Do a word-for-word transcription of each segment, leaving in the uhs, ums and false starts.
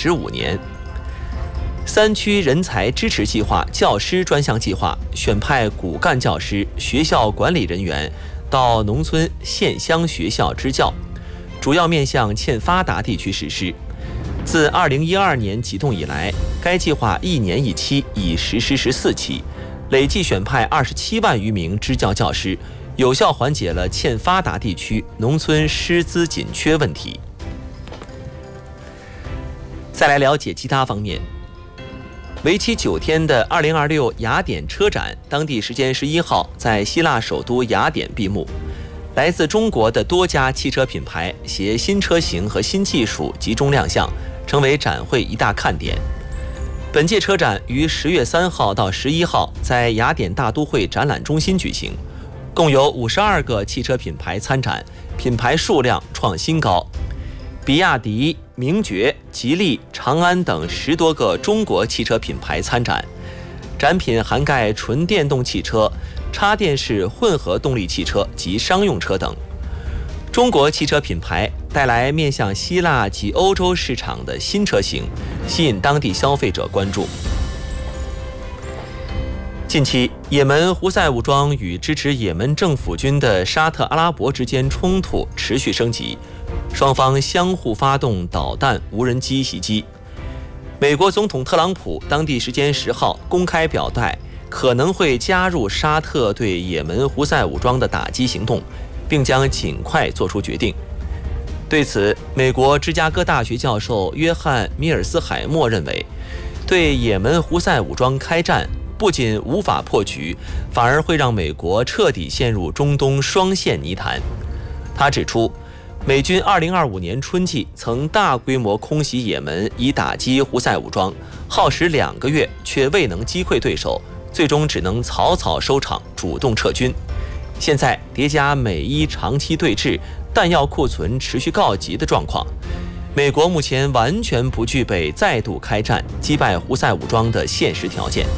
十五年。三区人才支持计划教师专项计划选派骨干教师、学校管理人员到农村县乡学校支教，主要面向欠发达地区实施。自二零一二年启动以来，该计划一年一期，已实施十四期，累计选派二十七万余名支教教师，有效缓解了欠发达地区农村师资紧缺问题。再来了解其他方面。为期九天的二零二六雅典车展，当地时间十一号在希腊首都雅典闭幕。来自中国的多家汽车品牌携新车型和新技术集中亮相，成为展会一大看点。本届车展于十月三号到十一号在雅典大都会展览中心举行，共有五十二个汽车品牌参展，品牌数量创新高。比亚迪、名爵、吉利、长安等十多个中国汽车品牌参展，展品涵盖纯电动汽车、插电式混合动力汽车及商用车等。中国汽车品牌带来面向希腊及欧洲市场的新车型，吸引当地消费者关注。近期，也门胡塞武装与支持也门政府军的沙特阿拉伯之间冲突持续升级，双方相互发动导弹、无人机袭击。美国总统特朗普当地时间十号公开表态，可能会加入沙特对也门胡塞武装的打击行动，并将尽快做出决定。对此，美国芝加哥大学教授约翰·米尔斯海默认为，对也门胡塞武装开战不仅无法破局，反而会让美国彻底陷入中东双线泥潭。他指出，美军二零二五年春季曾大规模空袭也门以打击胡塞武装，耗时两个月却未能击溃对手，最终只能草草收场，主动撤军。现在叠加美伊长期对峙、弹药库存持续告急的状况，美国目前完全不具备再度开战击败胡塞武装的现实条件。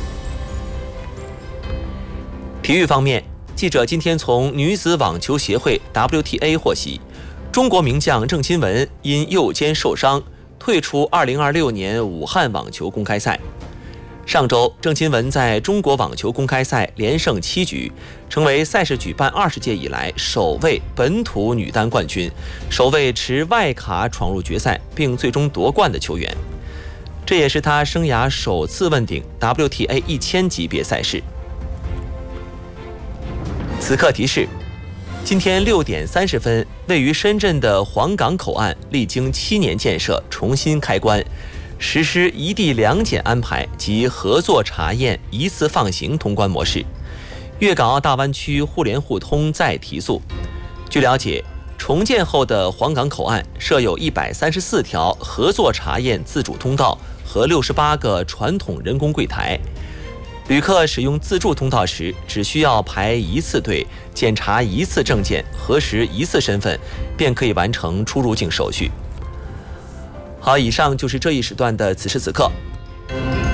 体育方面，记者今天从女子网球协会 W T A 获悉，中国名将郑钦文因右肩受伤，退出二零二六年武汉网球公开赛。上周，郑钦文在中国网球公开赛连胜七局，成为赛事举办二十届以来首位本土女单冠军，首位持外卡闯入决赛并最终夺冠的球员。这也是她生涯首次问鼎 W T A 一千级别赛事。此刻提示：今天六点三十分，位于深圳的黄港口岸历经七年建设，重新开关，实施一地两检安排及合作查验一次放行通关模式。粤港澳大湾区互联互通再提速。据了解，重建后的黄港口岸设有一百三十四条合作查验自主通道和六十八个传统人工柜台。旅客使用自助通道时，只需要排一次队，检查一次证件，核实一次身份，便可以完成出入境手续。好，以上就是这一时段的此时此刻。